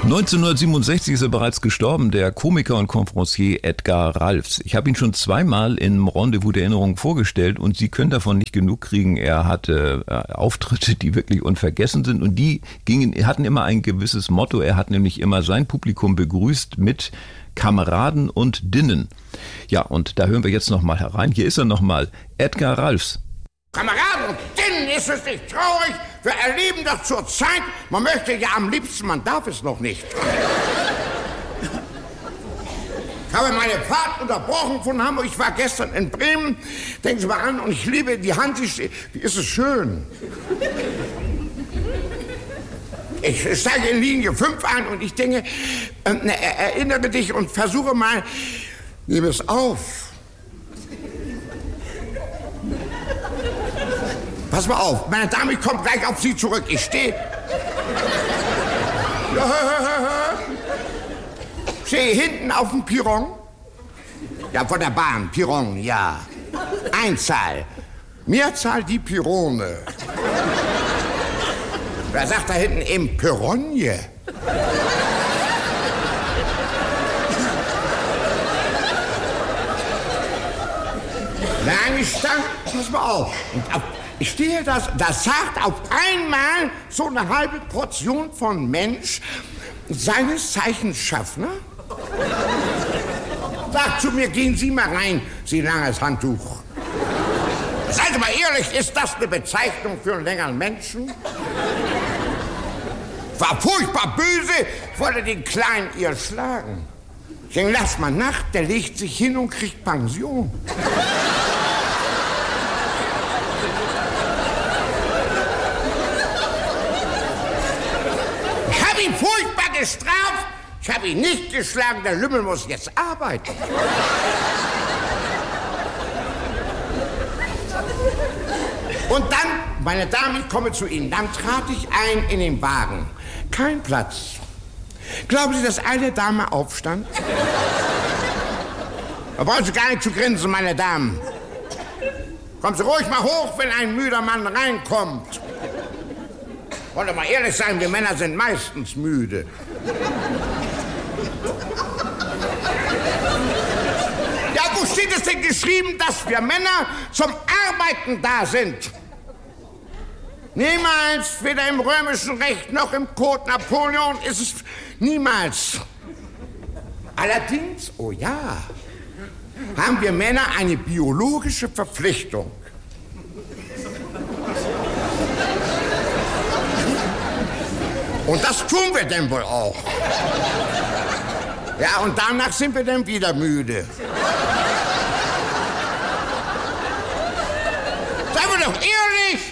1967 ist er bereits gestorben, der Komiker und Konferencier Edgar Ralfs. Ich habe ihn schon zweimal im Rendezvous der Erinnerung vorgestellt und Sie können davon nicht genug kriegen. Er hatte Auftritte, die wirklich unvergessen sind und die hatten immer ein gewisses Motto. Er hat nämlich immer sein Publikum begrüßt mit Kameraden und Dinnen. Ja, und da hören wir jetzt nochmal herein. Hier ist er nochmal, Edgar Ralfs. Kameraden und Dinnen, ist es nicht traurig? Wir erleben doch zur Zeit, man möchte ja am liebsten, man darf es noch nicht. Ich habe meine Fahrt unterbrochen von Hamburg. Ich war gestern in Bremen. Denken Sie mal an, und ich liebe die Hansi. Wie ist es schön. Ich steige in Linie 5 ein und ich denke, erinnere dich und versuche mal, nehme es auf. Pass mal auf, meine Dame, ich komme gleich auf Sie zurück. Ich stehe hinten auf dem Perron. Ja, von der Bahn, Perron, ja. Einzahl. Mehrzahl die Pyrone. Wer sagt da hinten im Perronje? Nein, ich stand, pass mal auf. Ich stehe das sagt auf einmal so eine halbe Portion von Mensch, seines Zeichens Schaffner. Sagt zu mir, gehen Sie mal rein, Sie langes Handtuch. Seid mal ehrlich, ist das eine Bezeichnung für einen längeren Menschen? War furchtbar böse, ich wollte den Kleinen ihr schlagen. Ich denke, lass mal nach, der legt sich hin und kriegt Pension. Ich habe ihn furchtbar gestraft. Ich habe ihn nicht geschlagen, der Lümmel muss jetzt arbeiten. Und dann, meine Damen, ich komme zu Ihnen. Dann trat ich ein in den Wagen. Kein Platz. Glauben Sie, dass eine Dame aufstand? Da brauchen Sie gar nicht zu grinsen, meine Damen. Kommen Sie ruhig mal hoch, wenn ein müder Mann reinkommt. Wollen wir mal ehrlich sein, wir Männer sind meistens müde. Ja, wo steht es denn geschrieben, dass wir Männer zum Arbeiten da sind? Niemals, weder im römischen Recht noch im Code Napoleon ist es niemals. Allerdings, oh ja, haben wir Männer eine biologische Verpflichtung. Und das tun wir denn wohl auch. Ja, und danach sind wir dann wieder müde. Seien wir doch ehrlich!